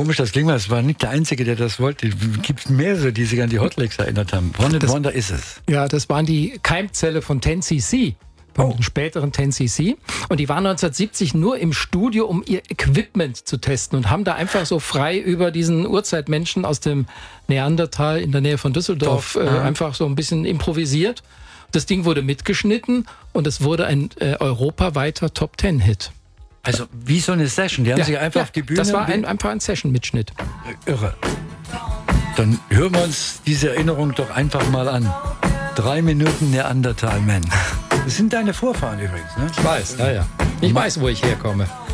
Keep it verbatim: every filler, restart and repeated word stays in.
Komisch, das klingt mal, es war nicht der Einzige, der das wollte. Gibt es mehrere, die sich an die Hotlegs erinnert haben. One Hit Wonder ist es. Ja, das waren die Keimzelle von zehn C C. Vom Oh. späteren zehn C C. Und die waren neunzehnhundertsiebzig nur im Studio, um ihr Equipment zu testen und haben da einfach so frei über diesen Urzeitmenschen aus dem Neandertal in der Nähe von Düsseldorf Doch, äh, ja. einfach so ein bisschen improvisiert. Das Ding wurde mitgeschnitten und es wurde ein äh, europaweiter Top-Ten-Hit. Also wie so eine Session. Die haben Ja, sich einfach ja, auf die Bühne... das war ein, einfach ein Session-Mitschnitt. Irre. Dann hören wir uns diese Erinnerung doch einfach mal an. Drei Minuten Neandertal Man. Das sind deine Vorfahren übrigens, ne? Ich weiß, ja, ja. Ich weiß, wo ich herkomme.